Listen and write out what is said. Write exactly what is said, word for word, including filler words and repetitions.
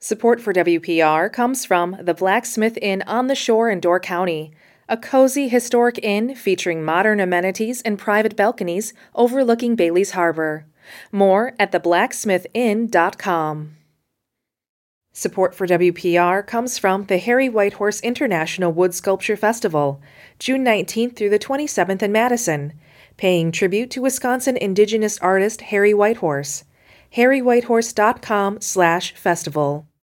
Support for W P R comes from the Blacksmith Inn on the Shore in Door County, a cozy historic inn featuring modern amenities and private balconies overlooking Bailey's Harbor. More at the blacksmith inn dot com. Support for W P R comes from the Harry Whitehorse International Wood Sculpture Festival, June nineteenth through the twenty-seventh in Madison, paying tribute to Wisconsin Indigenous artist Harry Whitehorse. harry whitehorse dot com slash festival.